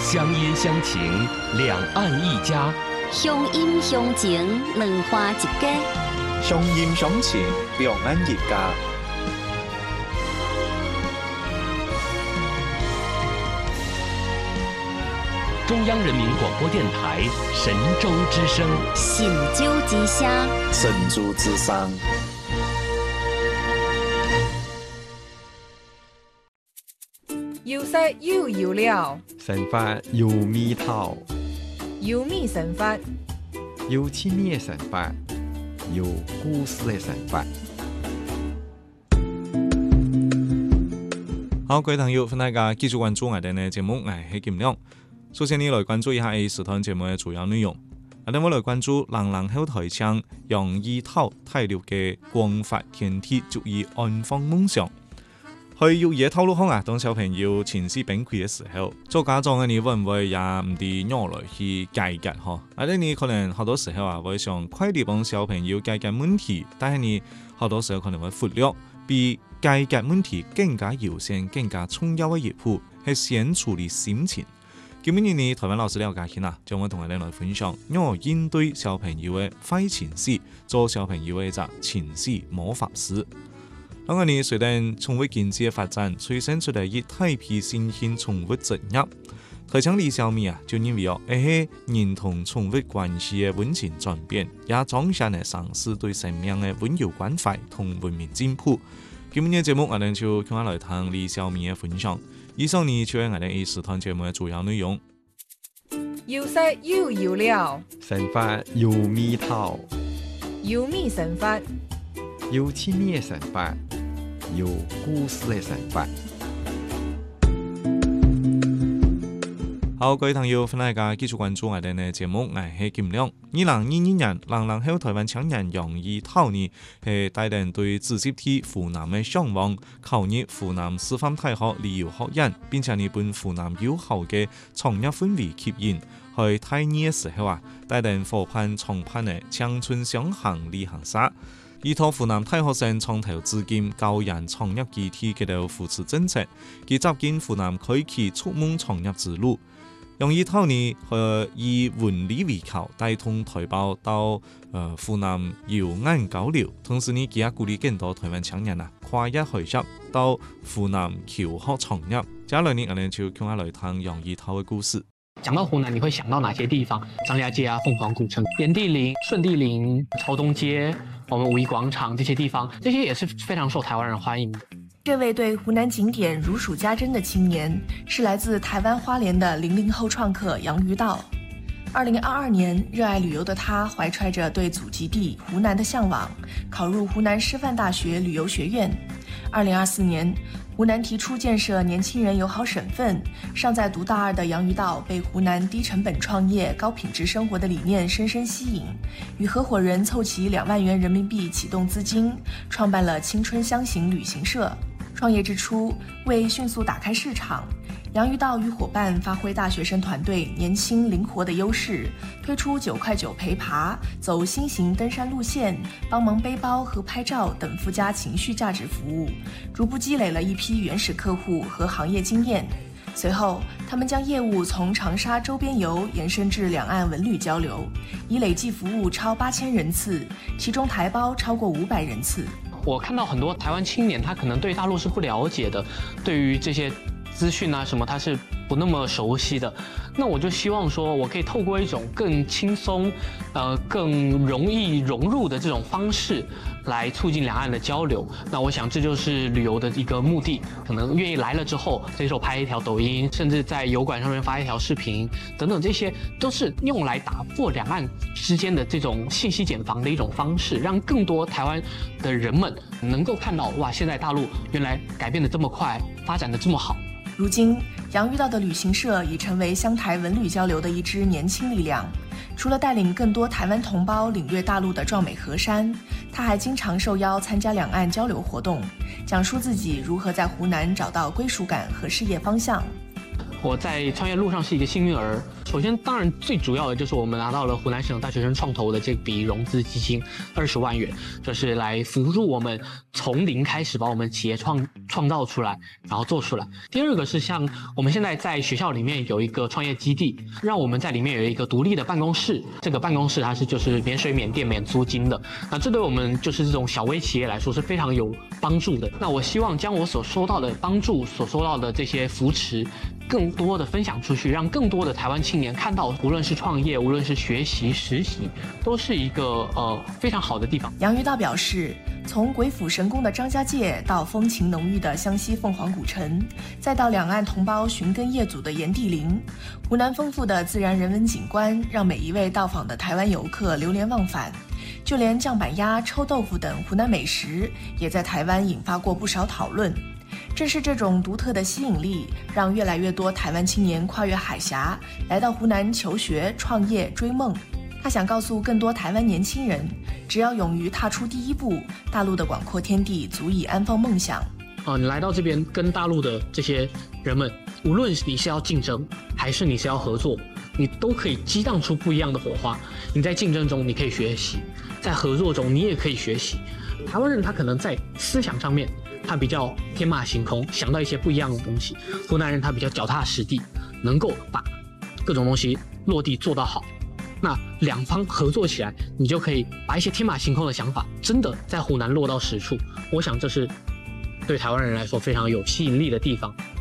乡音乡情，两岸一家。 乡音乡情，两花一家。 乡音乡情，两岸一家。 中央人民广播电台神州之声， 神州之声， 神州之声。 有色又有料， 神法有味道， 有味神法， 有趣味的神法，有故事的神法。好，各位朋友，歡迎大家繼續關注我哋嘅節目，我係金亮。首先，你來關注一下呢段節目嘅主要內容。我哋來關注人人後台唱楊怡濤大陸嘅光發天地足以安放夢想。去要嘢透露空啊！當小朋友前思崩潰嘅時候，做家長嘅你會唔會也唔啲讓來去解決嗬？或者你可能好多時候啊會想快啲幫小朋友解決問題，但係你好多時候可能會忽略比解決問題更加優先、更加重要嘅一步係先處理心情。今年你台灣老師了解起啦，將會同我哋來分享如何應對小朋友嘅壞情緒，做小朋友嘅一個情緒魔法師。當我哋隨着寵物經濟嘅發展，催生出嚟一大批新興寵物職業。台廠李小米啊，就認為係認同寵物關係嘅溫情轉變，也彰顯了城市對生命嘅溫柔關懷同文明進步。今日嘅節目我哋就跟我來談李小米嘅分享。以上呢就係我哋呢時段節目嘅主要內容。 有色又有料， 神法有味道， 有味神法， 有趣味的神法，有故事的神法。好，各位朋友，歡迎大家繼續關注我哋嘅節目，我係金亮。2022年，人人後台灣青年楊怡濤呢係帶領對自習體湖南嘅向往，考入湖南師範大學旅遊學院，並且呢本湖南友好嘅創業氛圍吸引。去大二嘅時候啊，帶領夥伴創辦嘅青春相行旅行社。依託湖南大學生創投資金教人創業基地嘅度扶持政策，佢走進湖南開啟築夢創業之路。楊怡濤呢以文理為靠，帶動台胞到湖南遊岸交流，同時呢佢也鼓勵更多台灣青年啊跨越海峽到湖南求學創業。接下來呢，我哋就跟我來談楊怡濤嘅故事。 講到湖南，你會想到哪些地方？張家界啊、鳳凰古城、炎帝陵、順帝陵、朝東街、我們五一廣場這些地方，這些也是非常受台灣人歡迎的。 這位對湖南景點如數家珍的青年，是來自台灣花蓮的00後創客楊於道。2022年，熱愛旅遊的他懷揣着對祖籍地湖南的向往，考入湖南師範大學旅遊學院。2024年，湖南提出建設年輕人友好省份，尚在讀大二的楊於道被湖南低成本創業、高品質生活的理念深深吸引，與合夥人湊齊2萬元人民幣啟動資金，創辦了青春相行旅行社。創業之初，為迅速打開市場，楊於道與夥伴發揮大學生團隊年輕靈活的優勢，推出9塊9陪爬、走新型登山路線、幫忙背包和拍照等附加情緒價值服務，逐步積累了一批原始客戶和行業經驗。隨後，他們將業務從長沙周邊遊延伸至兩岸文旅交流，已累計服務超8000人次，其中台胞超過500人次。 我看到很多台灣青年，他可能對大陸是不了解的，對於這些資訊啊什麼，他是不那麼熟悉的。那我就希望說，我可以透過一種更輕鬆、更容易融入的這種方式，來促進兩岸的交流。那我想這就是旅遊的一個目的。可能願意來了之後，這時候拍一條抖音，甚至在油管上面發一條視頻，等等，這些都是用來打破兩岸之間的這種信息繭房的一種方式，讓更多台灣的人們能夠看到，哇，現在大陸原來改變得這麼快，發展得這麼好。 如今，楊於道的旅行社已成為湘台文旅交流的一支年輕力量。除了帶領更多台灣同胞領略大陸的壯美河山，他還經常受邀參加兩岸交流活動，講述自己如何在湖南找到歸屬感和事業方向。 我在創業路上是一個幸運兒， 首先，当然最主要的就是我们拿到了湖南省大学生创投的这笔融资基金20万元，就是来辅助我们从零开始把我们企业创造出来，然后做出来。第二个是像我们现在在学校里面有一个创业基地，让我们在里面有一个独立的办公室，这个办公室它是就是免水免电免租金的，那这对我们就是这种小微企业来说是非常有帮助的。那我希望将我所收到的帮助，所收到的这些扶持，更多的分享出去，让更多的台湾青年看到，无论是创业，无论是学习、实习，都是一个非常好的地方。 杨于道表示，从鬼斧神工的张家界到风情浓郁的湘西凤凰古城，再到两岸同胞寻根业祖的炎帝陵，湖南丰富的自然人文景观让每一位到访的台湾游客流连忘返。就连酱板鸭、臭豆腐等湖南美食，也在台湾引发过不少讨论。正是这种独特的吸引力，让越来越多台湾青年跨越海峡，来到湖南求学、创业、追梦。他想告诉更多台湾年轻人，只要勇于踏出第一步，大陆的广阔天地足以安放梦想。 你来到这边跟大陆的这些人们，无论你是要竞争，还是你是要合作，你都可以激荡出不一样的火花。你在竞争中你可以学习，在合作中你也可以学习。台湾人他可能在思想上面他比较天马行空，想到一些不一样的东西。湖南人他比较脚踏实地，能够把各种东西落地做到好。那两方合作起来，你就可以把一些天马行空的想法真的在湖南落到实处。我想这是对台湾人来说非常有吸引力的地方。